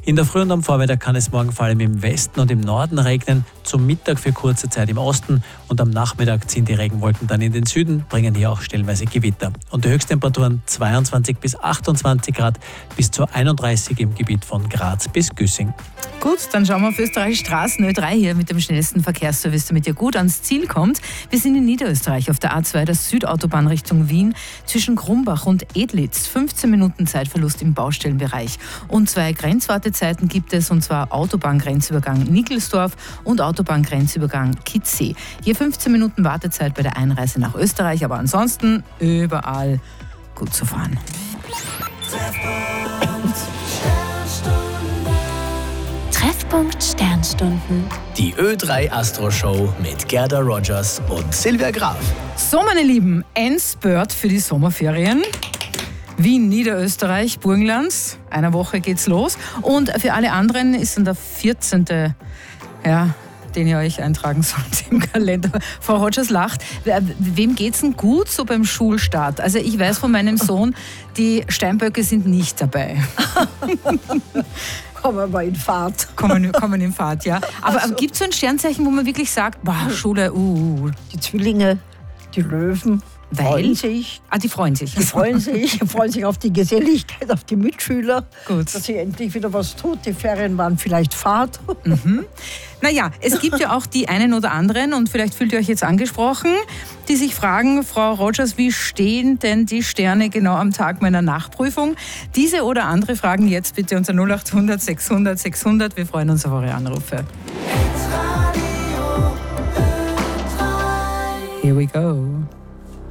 In der Früh und am Vormittag kann es morgen vor allem im Westen und im Norden regnen, zum Mittag für kurze Zeit im Osten und am Nachmittag ziehen die Regenwolken dann in den Süden, bringen hier auch stellenweise Gewitter. Und die Höchsttemperaturen 22 bis 28 Grad bis zu 31 im Gebiet von Graz bis Güssing. Gut, dann schauen wir auf Österreich Straßen Ö3 hier mit dem schnellsten Verkehrsservice, damit ihr gut ans Ziel kommt. Wir sind in Niederösterreich auf der A2, der Südautobahn Richtung Wien, zwischen Grumbach und Edlitz. 15 Minuten Zeitverlust im Baustellenbereich. Und 2 Grenzwartezeiten gibt es, und zwar Autobahngrenzübergang Nickelsdorf und Autobahngrenzübergang Kitzee. Hier 15 Minuten Wartezeit bei der Einreise nach Österreich, aber ansonsten überall gut zu fahren. Treffpunkt Sternstunden. Die Ö3 Astro Show mit Gerda Rogers und Silvia Graf. So, meine Lieben, Endspurt für die Sommerferien. Wien, Niederösterreich, Burgenland. Einer Woche geht's los. Und für alle anderen ist dann der 14. Den ihr euch eintragen sollt im Kalender. Frau Rogers lacht. Wem geht's denn gut so beim Schulstart? Also ich weiß von meinem Sohn, die Steinböcke sind nicht dabei. Kommen wir in Fahrt. Kommen in Fahrt, ja. Aber Also, gibt es so ein Sternzeichen, wo man wirklich sagt, boah, Schule, Die Zwillinge, die Löwen, freuen sich. Die freuen sich. Die freuen sich auf die Geselligkeit, auf die Mitschüler, Gut. dass sie endlich wieder was tut. Die Ferien waren vielleicht Fahrt. Naja, es gibt ja auch die einen oder anderen, und vielleicht fühlt ihr euch jetzt angesprochen, die sich fragen, Frau Rogers, wie stehen denn die Sterne genau am Tag meiner Nachprüfung? Diese oder andere Fragen jetzt bitte unter 0800 600 600. Wir freuen uns auf eure Anrufe. Here we go.